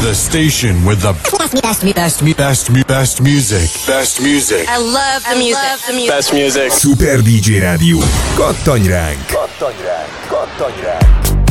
The station with the best music. Best music. I love the music. Best music. Super DJ Rádió. Kattanj ránk!